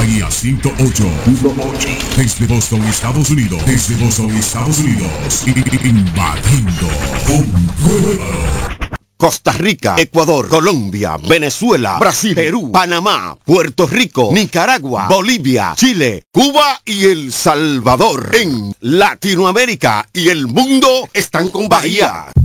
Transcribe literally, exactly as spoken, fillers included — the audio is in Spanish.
Bahía ciento ocho. Desde Boston, Estados Unidos. Desde Boston, Estados Unidos. Invadiendo con todo. Costa Rica, Ecuador, Colombia, Venezuela, Brasil, Perú, Panamá, Puerto Rico, Nicaragua, Bolivia, Chile, Cuba y El Salvador. En Latinoamérica y el mundo están con Bahía